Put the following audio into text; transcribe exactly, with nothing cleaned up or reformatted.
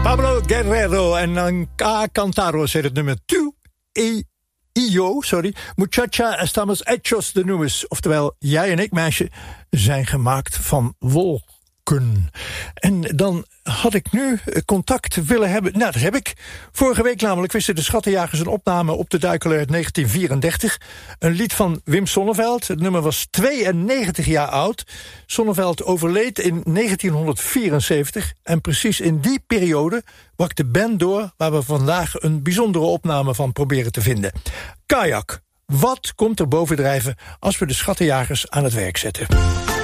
Pablo Guerrero en A Cantaro zei het nummer Tu e Io, sorry. Muchacha, estamos hechos de nubes. Oftewel, jij en ik, meisje, zijn gemaakt van wolken. En dan had ik nu contact willen hebben. Nou, dat heb ik. Vorige week namelijk wisten de Schattenjagers een opname op de Duikeler uit negentien vierendertig. Een lied van Wim Sonneveld. Het nummer was tweeënnegentig jaar oud. Sonneveld overleed in negentienhonderdvierenzeventig. En precies in die periode brak de band door, waar we vandaag een bijzondere opname van proberen te vinden. Kajak. Wat komt er bovendrijven als we de Schattenjagers aan het werk zetten?